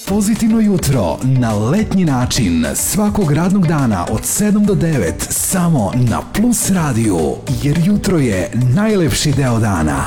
Pozitivno jutro na letnji način svakog radnog dana od 7 do 9 samo na Plus radiju, jer jutro je najlepši deo dana.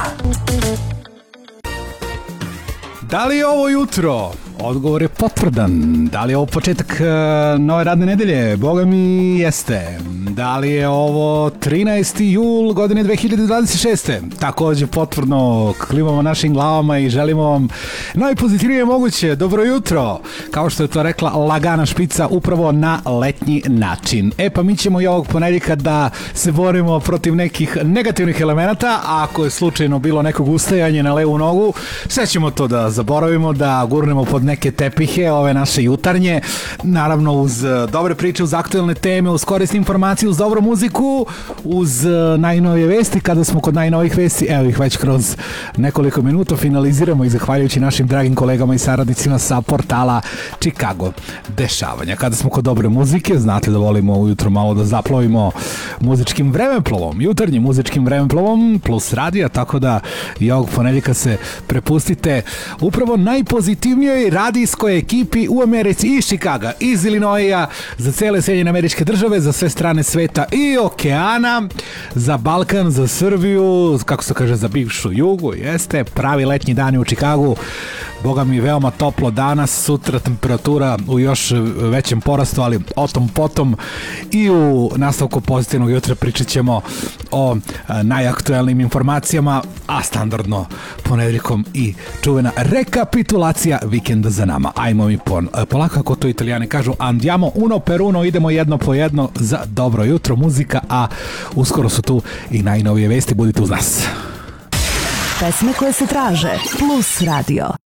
Da li je ovo jutro? Odgovor je potvrdan. Da li je ovo početak nove radne nedelje? Boga mi jeste. Da li je ovo 13. jul godine 2026. Takođe potvrdno klimamo našim glavama i želimo vam najpozitivnije moguće dobro jutro. Kao što je to rekla Lagana Špica, upravo na letnji način. Pa mi ćemo i ovog ponedjeljka da se borimo protiv nekih negativnih elemenata, a ako je slučajno bilo nekog ustajanja na levu nogu, sve ćemo to da zaboravimo, da gurnemo pod neke tepihe, ove naše jutarnje, naravno uz dobre priče, uz aktuelne teme, uz korisne informacije, uz dobru muziku, uz najnovije vesti. Kada smo kod najnovih vesti, evo ih već kroz nekoliko minuta finaliziramo i zahvaljujući našim dragim kolegama i saradnicima sa portala Chicago dešavanja. Kada smo kod dobre muzike, znate da volimo ujutro malo da zaplovimo muzičkim vremeplovom, jutarnjim muzičkim vremeplovom Plus radija, tako da i ovog ponedjeljka se prepustite upravo najpozitivnijoj radijskoj ekipi u Americi, iz Chicaga, iz Illinoisa, za cele Sjedinjene Američke Države, za sve strane sveta i okeana, za Balkan, za Srbiju, kako se kaže, za bivšu Jugu, jeste, pravi letnji dani u Chicagu. Boga mi veoma toplo danas, sutra temperatura u još većem porastu, ali o tom potom. I u nastavku pozitivnog jutra pričat ćemo o najaktuelnim informacijama, a standardno ponedjeljkom i čuvena rekapitulacija vikenda za nama. Ajmo mi polako, kako to Italijani kažu, andiamo uno per uno, idemo jedno po jedno za dobro jutro, muzika, a uskoro su tu i najnovije vesti, budite uz nas. Pesme koje se traže, Plus radio.